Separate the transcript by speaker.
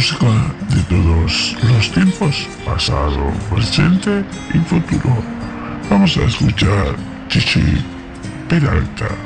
Speaker 1: música de todos los tiempos, pasado, presente y futuro. Vamos a escuchar Chichi Peralta.